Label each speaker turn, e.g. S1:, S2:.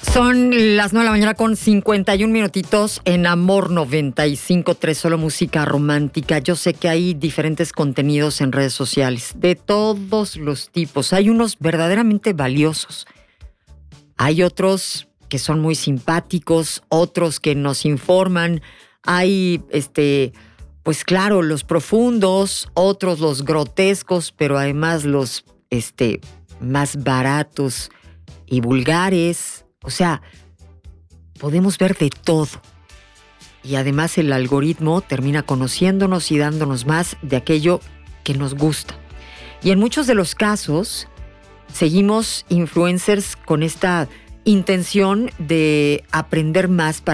S1: Son las 9 de la mañana con 51 minutitos en Amor 95.3, solo música romántica. Yo sé que hay diferentes contenidos en redes sociales, de todos los tipos. Hay unos verdaderamente valiosos. Hay otros que son muy simpáticos, otros que nos informan. Hay, pues claro, los profundos, otros los grotescos, pero además los, más baratos y vulgares. O sea, podemos ver de todo. Y además el algoritmo termina conociéndonos y dándonos más de aquello que nos gusta. Y en muchos de los casos, seguimos influencers con esta intención de aprender más para